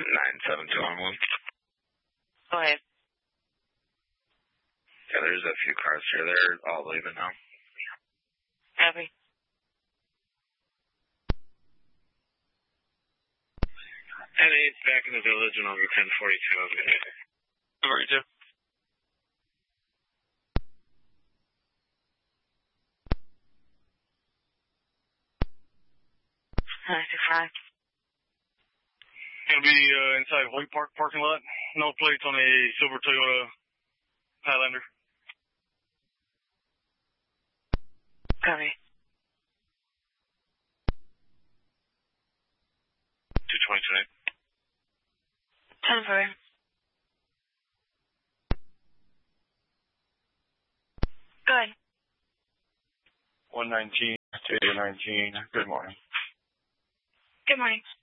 972 on one. Go ahead. Yeah, there's a few cars here. They're all leaving now. Copy. And 8 back in the village and over 1042. 42. Gonna be inside Hoyt Park parking lot. No plates on a silver Toyota Highlander. Copy. 222. 10-4. Go ahead. 119, 219. Good morning. Good morning.